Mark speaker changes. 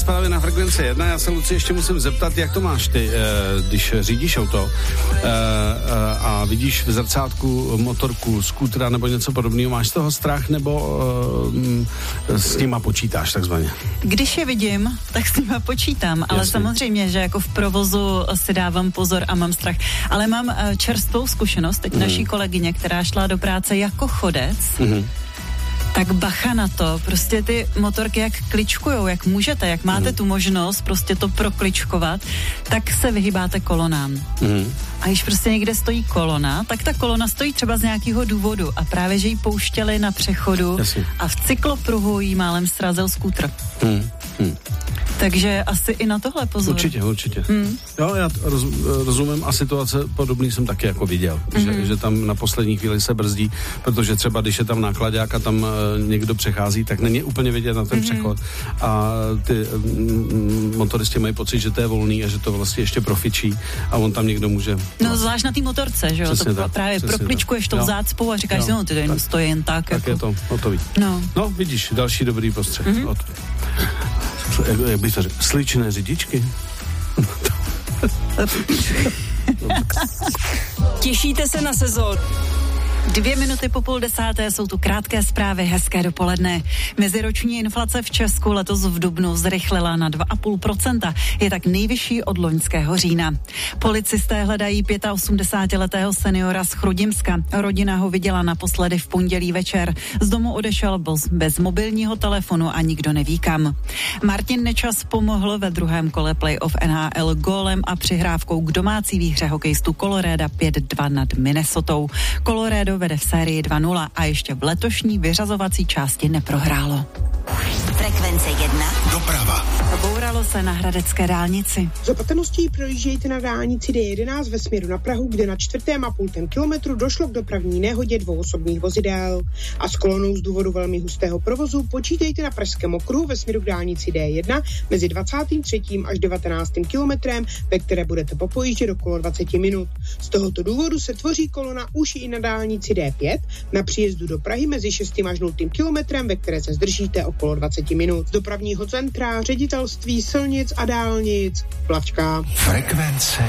Speaker 1: Právě na Frekvenci 1, já se Luci ještě musím zeptat, jak to máš ty, když řídíš auto a vidíš v zrcátku motorku, skútra nebo něco podobného, máš z toho strach nebo s nima počítáš takzvaně?
Speaker 2: Když je vidím, tak s nima počítám, ale
Speaker 1: Jasně.
Speaker 2: Samozřejmě, že jako v provozu si dávám pozor a mám strach, ale mám čerstvou zkušenost, teď naší kolegyně, která šla do práce jako chodec, tak bacha na to, prostě ty motorky jak kličkujou, jak můžete, jak máte tu možnost prostě to prokličkovat, tak se vyhýbáte kolonám. A když prostě někde stojí kolona, tak ta kolona stojí třeba z nějakého důvodu a právě, že ji pouštěli na přechodu a v cyklopruhu jí málem srazil skútr. Takže asi i na tohle pozor.
Speaker 1: Určitě. Jo, já rozumím a situace podobný jsem taky jako viděl, že tam na poslední chvíli se brzdí, protože třeba když je tam nákladák a tam někdo přechází, tak není úplně vidět na ten přechod a ty motoristi mají pocit, že to je volný a že to vlastně ještě profičí a on tam někdo může...
Speaker 2: No zvlášť na té motorce, že jo, to
Speaker 1: tak,
Speaker 2: právě prokličkuješ tou zácpou a říkáš, no ty tak, stojí jen tak.
Speaker 1: Tak
Speaker 2: jako.
Speaker 1: je to hotový. No vidíš, další dobrý postřeh. Jak bych to řekl, sličné řidičky.
Speaker 3: Těšíte se na sezónu?
Speaker 2: 2 minuty po 9:30 jsou tu krátké zprávy, hezké dopoledne. Meziroční inflace v Česku letos v dubnu zrychlila na 2,5%. Je tak nejvyšší od loňského října. Policisté hledají 85letého seniora z Chrudimska. Rodina ho viděla naposledy v pondělí večer. Z domu odešel bez mobilního telefonu a nikdo neví kam. Martin Nečas pomohl ve druhém kole playoff NHL gólem a přihrávkou k domácí výhře hokejistů Colorada 5-2 nad Minnesotou. Colorado vede v sérii 2-0 a ještě v letošní vyřazovací části neprohrálo.
Speaker 4: Frekvence 1.
Speaker 5: Doprava.
Speaker 2: Bouralo se na hradecké dálnici.
Speaker 6: Z opatrností projíždějte na dálnici D11 ve směru na Prahu, kde na 4,5 kilometru došlo k dopravní nehodě 2 osobních vozidel. A s kolonou z důvodu velmi hustého provozu počítejte na Pražském okruhu ve směru k dálnici D1 mezi 23. až 19. kilometrem, ve které budete popojíždět okolo 20 minut. Z tohoto důvodu se tvoří kolona už i na dálnici D5 na příjezdu do Prahy mezi 6. až 0. kilometrem, ve které se zdržíte okolo 20 minut. Z dopravního centra Ředitelství silnic a dálnic Plavčka.
Speaker 5: Frekvence